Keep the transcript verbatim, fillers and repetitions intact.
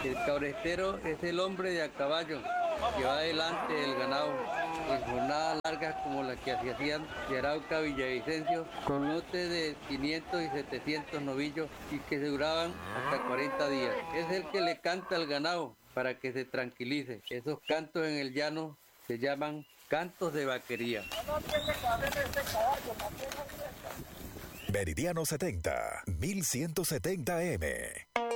El cabrestero es el hombre de a caballo que va adelante del ganado en jornadas largas como las que se hacían de Arauca a Villavicencio, con lotes de quinientos y setecientos novillos y que se duraban hasta cuarenta días. Es el que le canta al ganado para que se tranquilice. Esos cantos en el llano se llaman cantos de vaquería. Meridiano setenta, mil ciento setenta eme.